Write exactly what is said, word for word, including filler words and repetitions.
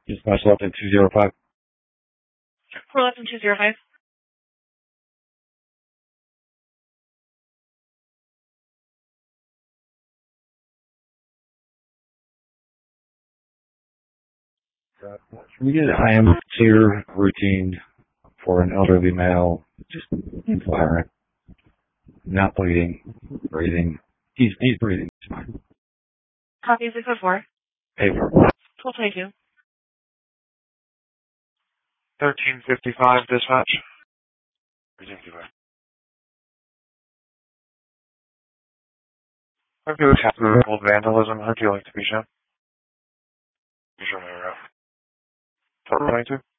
Dispatch left in two zero five. four left in two zero five. Can we get an I M clear routine for an elderly male, just inspiring, not bleeding, breathing. He's he's breathing. It's fine. Copy six oh four. Paper. twelve twenty-two. thirteen fifty-five dispatch. Ridiculous. I've got a captain of vandalism. How would you like to be shown? You show me around. twelve twenty-two.